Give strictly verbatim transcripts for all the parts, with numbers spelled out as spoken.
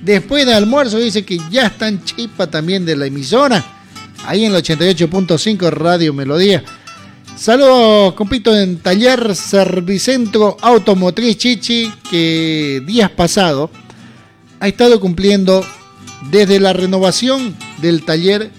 después del almuerzo dice que ya están chispa también de la emisora, ahí en el ochenta y ocho punto cinco Radio Melodía. Saludos, compito, en Taller Servicentro Automotriz Chichi, que días pasados ha estado cumpliendo desde la renovación del taller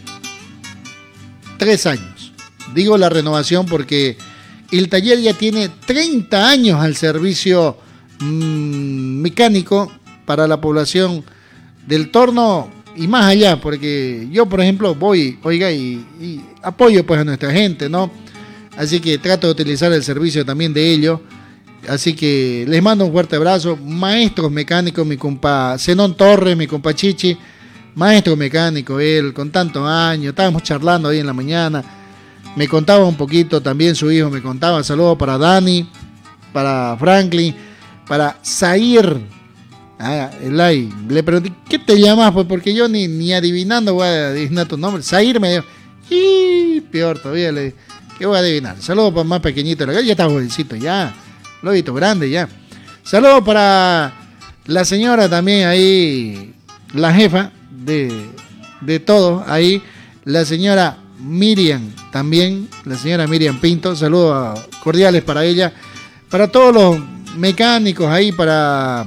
tres años. Digo la renovación porque el taller ya tiene treinta años al servicio mmm, mecánico para la población del Torno y más allá, porque yo, por ejemplo, voy, oiga, y, y apoyo pues a nuestra gente, ¿no? Así que trato de utilizar el servicio también de ellos. Así que les mando un fuerte abrazo. Maestros mecánicos, mi compa Zenón Torres, mi compa Chichi, maestro mecánico, él con tantos años, estábamos charlando ahí en la mañana, me contaba un poquito, también su hijo me contaba. Saludos para Dani, para Franklin, para Zair. Ah, Elay, le pregunté, ¿qué te llamas? Pues porque yo ni, ni adivinando voy a adivinar tu nombre. Zair me dijo, y peor todavía, le dije, ¿qué voy a adivinar? Saludos para más pequeñito, ya está jovencito, ya, lo he visto grande ya. Saludos para la señora también ahí, la jefa de, de todos ahí, la señora Miriam también, la señora Miriam Pinto. Saludos cordiales para ella, para todos los mecánicos ahí, para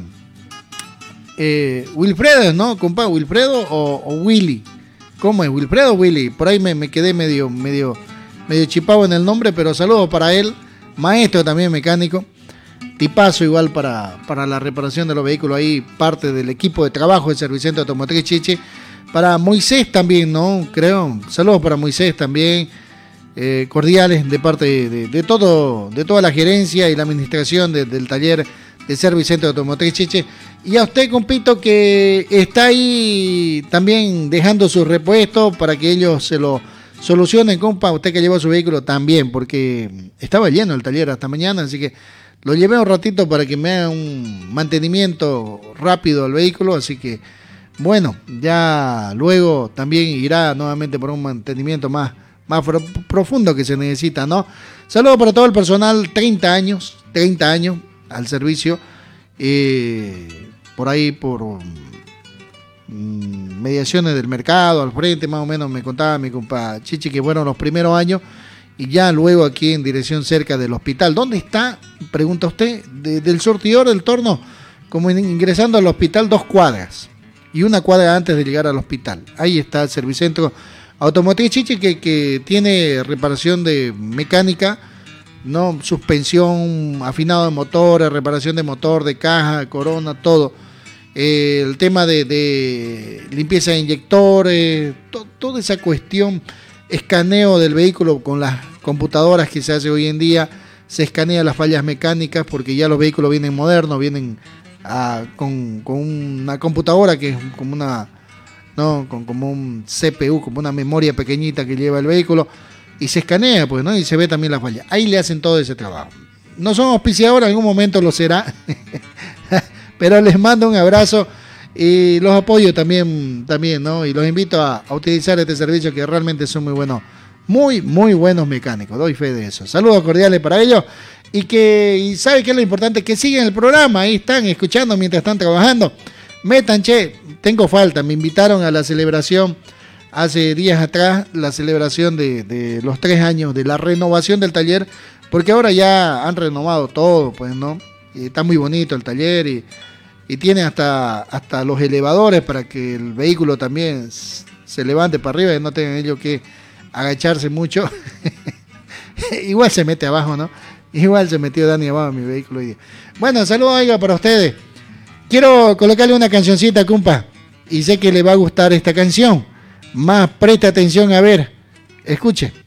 eh, Wilfredo, ¿no, compa? ¿Wilfredo o, o Willy? ¿Cómo es? ¿Wilfredo o Willy? Por ahí me, me quedé medio, medio, medio chipado en el nombre, pero saludos para él, maestro también mecánico. Tipazo igual para, para la reparación de los vehículos, ahí parte del equipo de trabajo del Servicentro Automotriz Chichi. Para Moisés también, ¿no? Creo. Saludos para Moisés también. Eh, cordiales de parte de, de, de todo, de toda la gerencia y la administración de, del taller de Servicentro Automotriz Chichi. Y a usted, compito, que está ahí también dejando sus repuestos para que ellos se lo solucionen, compa. Usted que llevó su vehículo también, porque estaba lleno el taller hasta mañana, así que lo llevé un ratito para que me haga un mantenimiento rápido al vehículo, así que bueno, ya luego también irá nuevamente por un mantenimiento más, más profundo que se necesita, ¿no? Saludos para todo el personal, treinta años, treinta años al servicio, eh, por ahí por mm, mediaciones del mercado, al frente, más o menos me contaba mi compa Chichi que fueron los primeros años. Y ya luego aquí en dirección cerca del hospital. ¿Dónde está? Pregunta usted. De, del surtidor del Torno, como ingresando al hospital, dos cuadras. Y una cuadra antes de llegar al hospital. Ahí está el Servicentro Automotriz Chichi, que, que tiene reparación de mecánica, ¿no? Suspensión, afinado de motores, reparación de motor, de caja, corona, todo. Eh, el tema de, de limpieza de inyectores, to, toda esa cuestión. Escaneo del vehículo con las computadoras que se hace hoy en día, se escanea las fallas mecánicas porque ya los vehículos vienen modernos, vienen a, con, con una computadora que es como una, no, con como un C P U, como una memoria pequeñita que lleva el vehículo y se escanea, pues, ¿no? Y se ve también la falla. Ahí le hacen todo ese trabajo. No son auspiciadores, en algún momento lo será, pero les mando un abrazo. Y los apoyo también, también, ¿no? Y los invito a, a utilizar este servicio que realmente son muy buenos, muy, muy buenos mecánicos. Doy fe de eso. Saludos cordiales para ellos. Y que, y ¿sabe qué es lo importante? Que siguen el programa. Ahí están escuchando mientras están trabajando. Metan, che, tengo falta. Me invitaron a la celebración hace días atrás, la celebración de, de los tres años de la renovación del taller. Porque ahora ya han renovado todo, pues, ¿no? Y está muy bonito el taller y... Y tiene hasta, hasta los elevadores para que el vehículo también se levante para arriba y no tengan ellos que agacharse mucho. Igual se mete abajo, ¿no? Igual se metió Dani abajo en mi vehículo hoy día. Bueno, saludos, oiga, para ustedes. Quiero colocarle una cancioncita, compa. Y sé que le va a gustar esta canción. Más presta atención, a ver. Escuche.